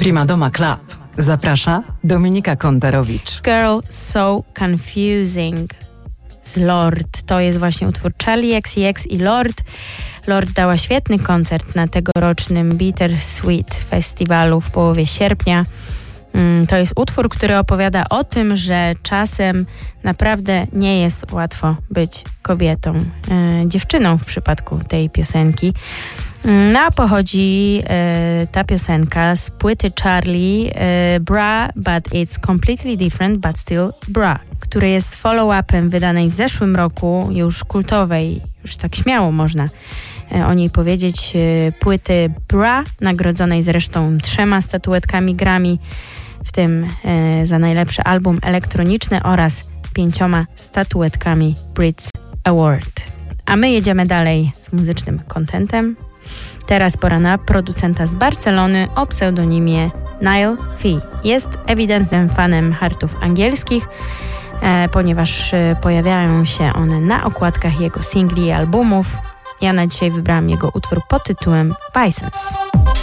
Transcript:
Prima Doma Club. Zaprasza Dominika Kontarowicz. Girl So Confusing z Lorde. To jest właśnie utwór Charli XCX i Lorde. Lorde dała świetny koncert na tegorocznym Bittersweet Festiwalu w połowie sierpnia. To jest utwór, który opowiada o tym, że czasem naprawdę nie jest łatwo być kobietą, dziewczyną w przypadku tej piosenki. A pochodzi ta piosenka z płyty Charli Bra, but it's completely different, but still Bra, który jest follow-upem wydanej w zeszłym roku, już kultowej, już tak śmiało można o niej powiedzieć, płyty Bra, nagrodzonej zresztą 3 statuetkami Grammy, w tym za najlepszy album elektroniczny oraz 5 statuetkami Brit Award. A my jedziemy dalej z muzycznym kontentem. Teraz pora na producenta z Barcelony o pseudonimie Nile Fee. Jest ewidentnym fanem hartów angielskich, ponieważ pojawiają się one na okładkach jego singli i albumów. Ja na dzisiaj wybrałam jego utwór pod tytułem Bisons.